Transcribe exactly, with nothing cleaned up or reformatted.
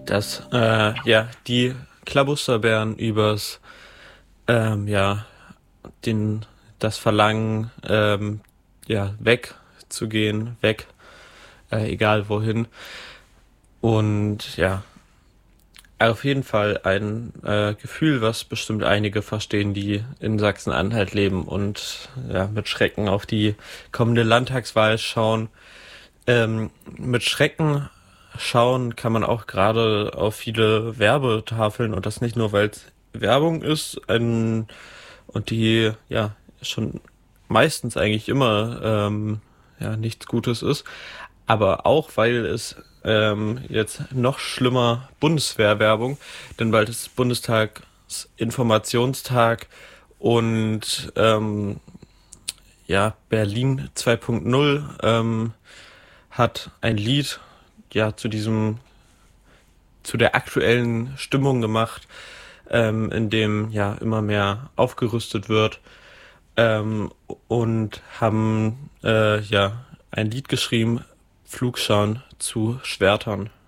dass äh, ja die Klabusterbären übers ähm, ja den das Verlangen ähm, ja wegzugehen, weg, äh, egal wohin. Und ja, auf jeden Fall ein äh, Gefühl, was bestimmt einige verstehen, die in Sachsen-Anhalt leben und ja mit Schrecken auf die kommende Landtagswahl schauen. Ähm, mit Schrecken schauen kann man auch gerade auf viele Werbetafeln, und das nicht nur, weil es Werbung ist, ein, und die ja schon meistens eigentlich immer ähm, ja nichts Gutes ist, aber auch weil es ähm, jetzt noch schlimmer Bundeswehrwerbung, denn bald ist Bundestagsinformationstag und ähm, ja Berlin zwei Punkt null ähm, hat ein Lied ja zu diesem zu der aktuellen Stimmung gemacht, ähm, in dem ja immer mehr aufgerüstet wird, ähm, und haben äh, ja ein Lied geschrieben, Flugschauen zu Schwertern.